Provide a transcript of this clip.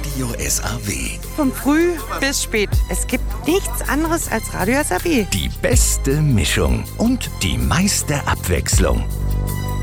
Radio SAW. Von früh bis spät. Es gibt nichts anderes als Radio SAW. Die beste Mischung und die meiste Abwechslung.